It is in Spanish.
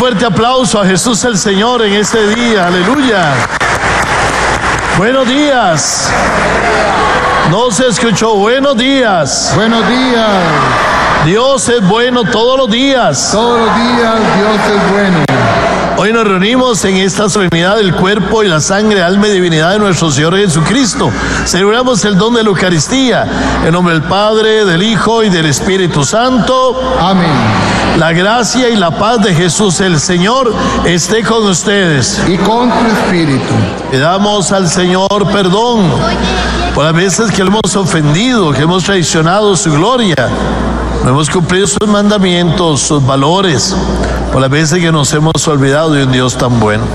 fuerte aplauso a Jesús el Señor en este día, aleluya. Buenos días. No se escuchó, buenos días. Buenos días. Dios es bueno todos los días. Todos los días Dios es bueno. Hoy nos reunimos en esta solemnidad del cuerpo y la sangre, alma y divinidad de nuestro Señor Jesucristo. Celebramos el don de la Eucaristía. En nombre del Padre, del Hijo y del Espíritu Santo. Amén. La gracia y la paz de Jesús el Señor esté con ustedes. Y con tu espíritu. Le damos al Señor perdón por las veces que le hemos ofendido, que hemos traicionado su gloria. No hemos cumplido sus mandamientos, sus valores, por las veces que nos hemos olvidado de un Dios tan bueno.